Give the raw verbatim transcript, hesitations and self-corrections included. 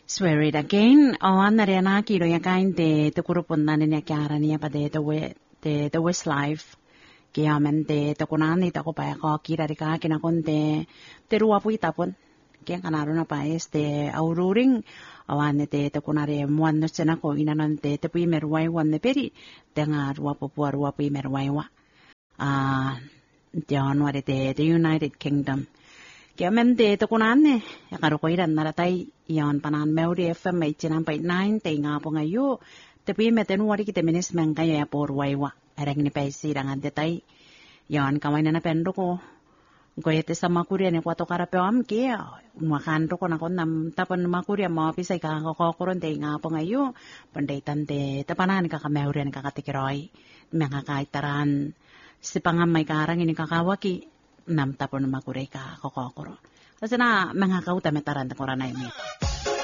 Swear it again. O anna rea na kiro ya kain te te kurupun na niya kiara niya pa de te we te te Westlife. Kaya men te te kunani te ko pa ko kira rika kina kon te te ruwa pu itapon. Kaya kanaro na pa este aururing awan te te kunare muan no sena ko inanan te te pi merwai wan ne peri te nga ruwa pu pu ruwa pi merwai wa. Ah te onware te the United Kingdom. Kaya men te te kunane ya karo ko iran naratai iyon panan Meuri F M eighty-nine point nine te nga po ngayo te pi meten wari kite minis men kayo ya por waiwa ereng ni paisi dangan detai yon kamay na napendo ko goyete sa makuria ni kwato karape am kia makan ro ko na kon nam tapon makuria mo pisay ka ko koron te nga po ngayo panday tante te panan ka Meuri ni kakatikiroy mga kaitaran si pangamay karang ini kakawaki nam tapon makuria ka kokokoro. Kasi na mga kauta metaran te korana ini.